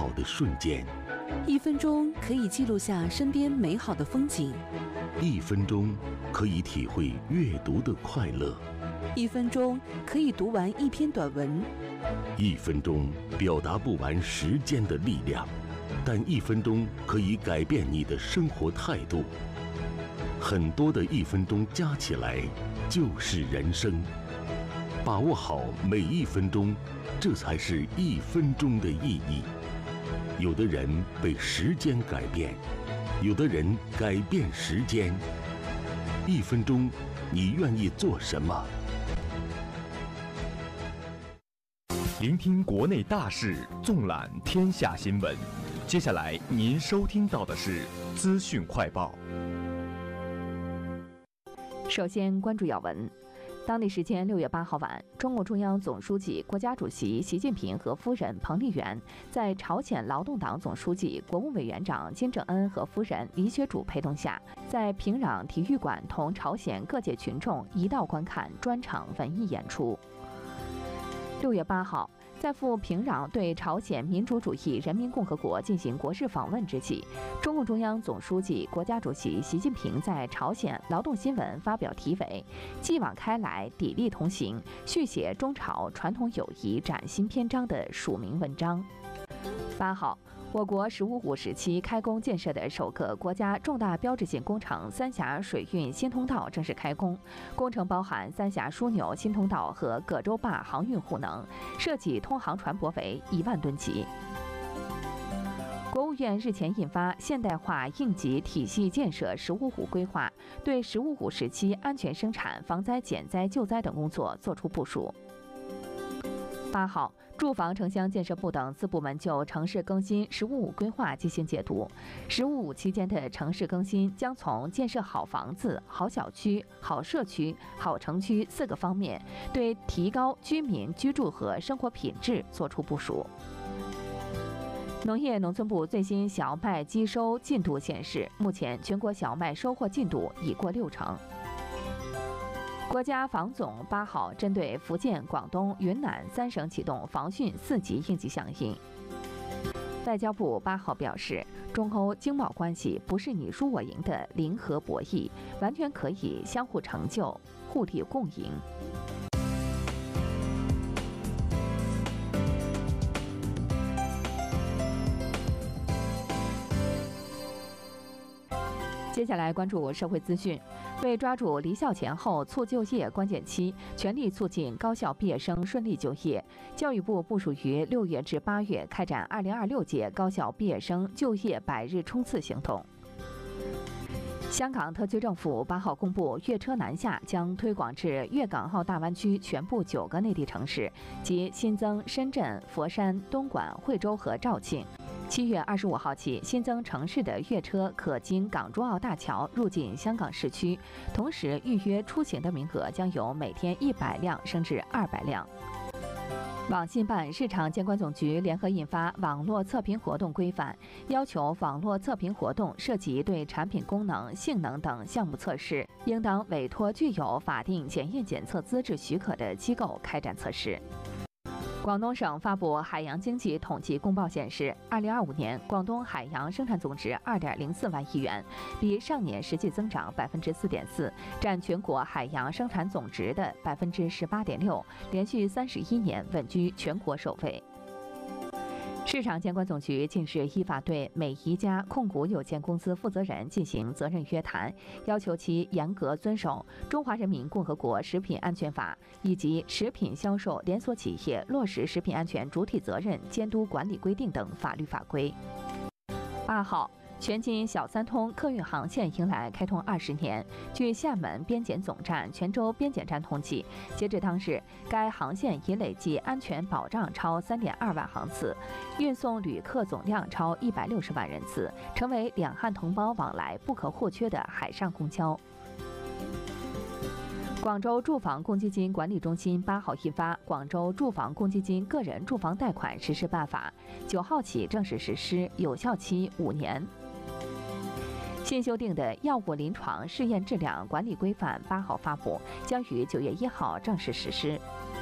好的瞬间 ，1分钟可以记录下身边美好的风景 ，1分钟可以体会阅读的快乐 ，1分钟可以读完一篇短文 ，1分钟表达不完时间的力量，但1分钟可以改变你的生活态度。很多的1分钟加起来就是人生。把握好每1分钟，这才是1分钟的意义。有的人被时间改变，有的人改变时间。1分钟，你愿意做什么？ 聆听国内大事，纵览天下新闻。接下来您收听到的是资讯快报。 首先关注要闻。当地时间6月8号晚，中共中央总书记、国家主席习近平和夫人彭丽媛在朝鲜劳动党总书记、国务委员长金正恩和夫人李雪主陪同下，在平壤体育馆同朝鲜各界群众一道观看专场文艺演出。6月8号，在赴平壤对朝鲜民主主义人民共和国进行国事访问之际，中共中央总书记、国家主席习近平在朝鲜劳动新闻发表题为“继往开来，砥砺同行，续写中朝传统友谊崭新篇章”的署名文章。8号，我国“15+5”时期开工建设的首个国家重大标志性工程三峡水运新通道正式开工。工程包含三峡枢纽新通道和葛洲坝航运护能，设计通航船舶为1万吨级。国务院日前印发《现代化应急体系建设“15+5”规划》，对“15+5”时期安全生产、防灾减灾救灾等工作作出部署。8号，住房城乡建设部等4部门就城市更新“15+5”规划进行解读。“15+5”期间的城市更新将从建设好房子、好小区、好社区、好城区4个方面，对提高居民居住和生活品质作出部署。农业农村部最新小麦机收进度显示，目前全国小麦收获进度已过60%。国家防总8号针对福建、广东、云南3省启动防汛4级应急响应。外交部8号表示，中欧经贸关系不是你输我赢的零和博弈，完全可以相互成就、互利共赢。接下来关注社会资讯。为抓住离校前后促就业关键期，全力促进高校毕业生顺利就业，教育部部署于6月至8月开展2026届高校毕业生就业100日冲刺行动。香港特区政府8号公布，粤车南下将推广至粤港澳大湾区全部9个内地城市，即新增深圳、佛山、东莞、惠州和肇庆。7月25号起，新增城市的粤车可经港珠澳大桥入境香港市区，同时预约出行的名额将由每天100辆升至200辆。网信办、市场监管总局联合印发《网络测评活动规范》，要求网络测评活动涉及对产品功能、性能等项目测试，应当委托具有法定检验检测资质许可的机构开展测试。广东省发布海洋经济统计公报显示，2025年广东海洋生产总值2.04万亿元，比上年实际增长4.4%，占全国海洋生产总值的18.6%，连续31年稳居全国首位。市场监管总局近日依法对美宜佳控股有限公司负责人进行责任约谈，要求其严格遵守《中华人民共和国食品安全法》以及《食品销售连锁企业落实食品安全主体责任监督管理规定》等法律法规。8号，全津小三通客运航线迎来开通20年。据厦门边检总站、泉州边检站统计，截至当日，该航线已累计安全保障超3.2万航次，运送旅客总量超160万人次，成为两岸同胞往来不可或缺的海上公交。广州住房公积金管理中心8号印发《广州住房公积金个人住房贷款实施办法》，9号起正式实施，有效期5年。新修订的药物临床试验质量管理规范8号发布，将于9月1号正式实施。